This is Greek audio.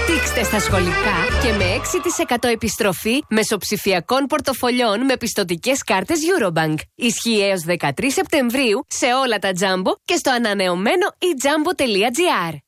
Δείξτε στα σχολικά και με 6% επιστροφή μεσοψηφιακών πορτοφολιών με πιστωτικές κάρτες Eurobank. Ισχύει έως 13 Σεπτεμβρίου σε όλα τα Jumbo και στο ανανεωμένο eJumbo.gr.